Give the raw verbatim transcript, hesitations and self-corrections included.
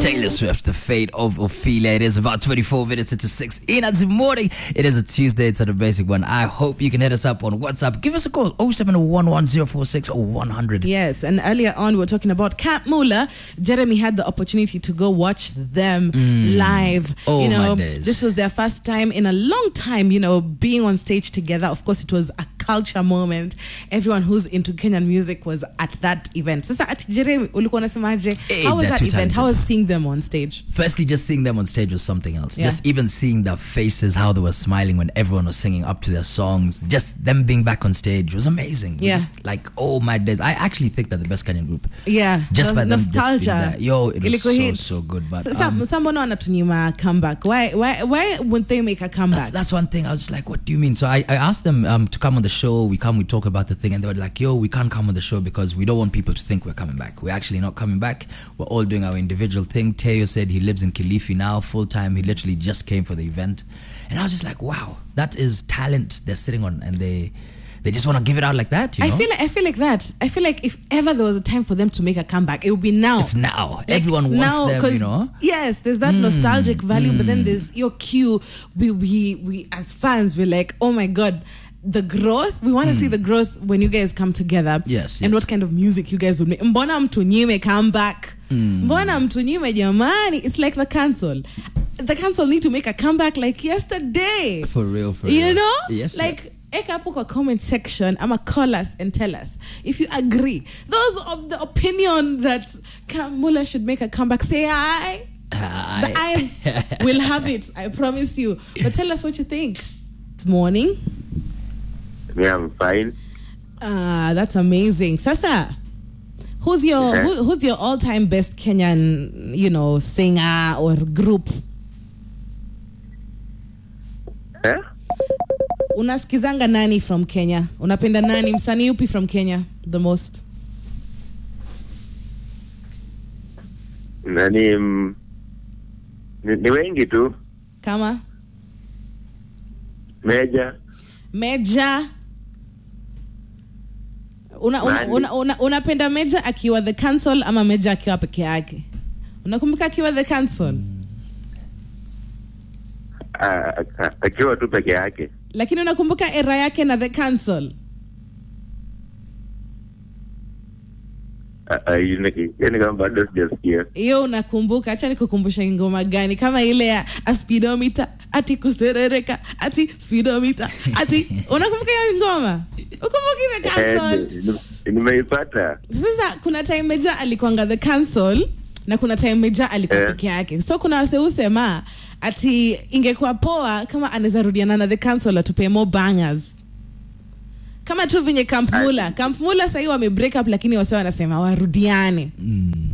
Taylor Swift, The Fate of Ophelia. It is about twenty-four minutes into six in the morning. It is a Tuesday. It's a basic one. I hope you can hit us up on WhatsApp. Give us a call, oh seven one one zero four six oh one hundred. Yes, and earlier on we were talking about Camp Muller. Jeremy had the opportunity to go watch them mm. live. Oh, you know, my days. This was their first time in a long time, you know, being on stage together. Of course, it was a culture moment. Everyone who's into Kenyan music was at that event. Sasa at Jeremy, ulikuwa unasemaje? How was that event? Talented. How was seeing them on stage? Firstly, just seeing them on stage was something else. Yeah. Just even seeing their faces, how they were smiling when everyone was singing up to their songs. Just them being back on stage was amazing. Yeah. Just like, oh my days. I actually think they're the best Kenyan group. Yeah. Just the by them nostalgia. just being there. Yo, it was so, hits. so good. But so, um, someone wanted to comeback. Why, why, why wouldn't they make a comeback? That's, that's one thing. I was just like, what do you mean? So I, I asked them um, to come on the show. We come, we talk about the thing, and they were like, yo, we can't come on the show because we don't want people to think we're coming back. We're actually not coming back. We're all doing our individual thing. Teo said he lives in Kilifi now full time. He literally just came for the event, and I was just like, wow, that is talent they're sitting on, and they they just want to give it out like that. You know? I feel like I feel like that. I feel like if ever there was a time for them to make a comeback, it would be now. It's now. Like Everyone wants now, them, you know. Yes, there's that mm, nostalgic value, mm. but then there's your cue. We we we as fans, we're like, oh my god. The growth, we want to mm. see the growth when you guys come together. Yes, and yes. what kind of music you guys would make. Mbona mtu nyime come back. Mm. Mbona mtu nyime jamani. It's like the council. The council need to make a comeback like yesterday. For real, for you real. You know? Yes. Like, eka hapo kwa comment section, I'ma call us and tell us if you agree. Those of the opinion that Camp Muller should make a comeback, say aye. Aye. The eyes will have it, I promise you. But tell us what you think. It's morning. Yeah, I'm fine. Ah, uh, that's amazing. Sasa, who's your yeah. who, who's your all-time best Kenyan, you know, singer or group? Eh? Unaskizanga nani from Kenya? Unapenda nani? Msanii yupi from Kenya the most? Nani m, ni, ni wengi tu. Kama? Meja. Meja. Una una, una, una unapenda Meja akiwa the council ama Meja akiwa peke yake? Unakumbuka akiwa the council? Ah, uh, akiwa tu peke yake. Lakini unakumbuka era yake na the council? Ah, uh, yani kama bado sijasikia. Hiyo unakumbuka? Acha nikukumbusha ngoma gani kama ile ya speedometer ati kuserereka ati speedometer ati unakumbuka hiyo ngoma? Ukumbuki the council? Nimeipata. Sasa kuna time Meja alikuanga the council na kuna time Meja alikuwa eh. peke yake. So kuna wase usema ati ingekuwa poa kama anaweza rudiana na the council atupe more bangers. Kama tu vinye Camp Muller. Camp Muller sasa hivi wame break up lakini wase wanasema warudiane. Mm.